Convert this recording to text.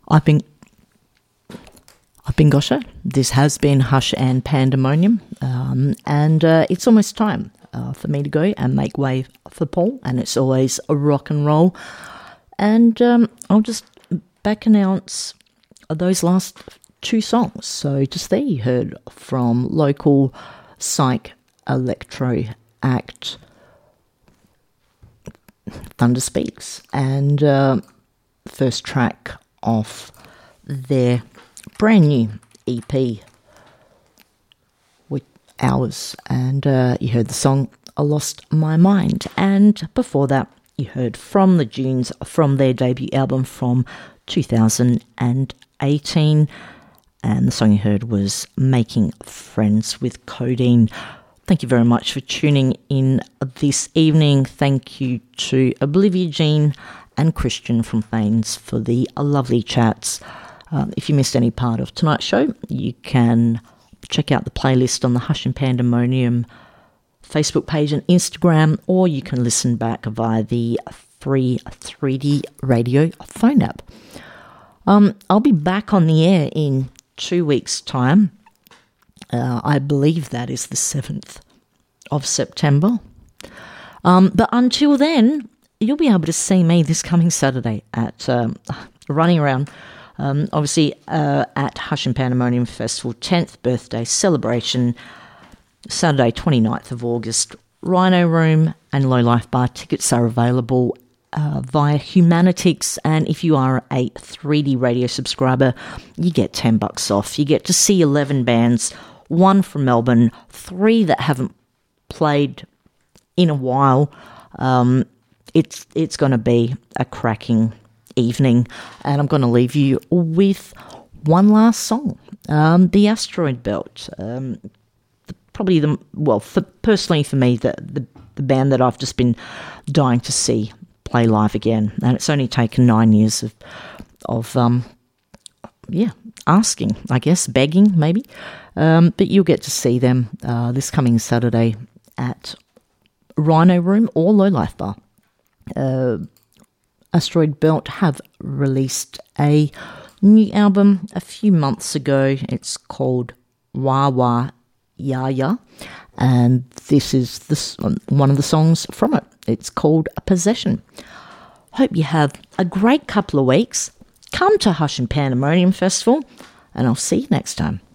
I've been Gosha. This has been Hush and Pandemonium, and it's almost time for me to go and make way for Paul, and it's always a rock and roll. And I'll just back announce those last two songs. So just there you heard from local psych electro act Thunder Speaks, and first track off their brand new EP with Hours, and you heard the song I Lost My Mind, and before that you heard From the Dunes from their debut album from 2018, and the song you heard was Making Friends with Codeine. Thank you very much for tuning in this evening. Thank you to Oblivia Jean and Christian from Thanes for the lovely chats. If you missed any part of tonight's show, you can check out the playlist on the Hush and Pandemonium Facebook page and Instagram, or you can listen back via the free 3D radio phone app. I'll be back on the air in 2 weeks' time. I believe that is the 7th of September. But until then, you'll be able to see me this coming Saturday at running around, obviously at Hush and Pandemonium Festival 10th birthday celebration, Saturday 29th of August, Rhino Room and Low Life Bar. Tickets are available via Humanitix, and if you are a 3D radio subscriber, you get $10 off. You get to see 11 bands, 1 from Melbourne, 3 that haven't played in a while. It's going to be a cracking evening, and I'm going to leave you with one last song, The Asteroid Belt. Personally for me, the band that I've just been dying to see play live again, and it's only taken 9 years of asking, I guess, begging maybe, but you'll get to see them this coming Saturday at Rhino Room or Low Life Bar. Asteroid Belt have released a new album a few months ago. It's called Wah Wah Ya Ya, and this is one of the songs from it. It's called Possession. Hope you have a great couple of weeks. Come to Hush and Pandemonium Festival, and I'll see you next time.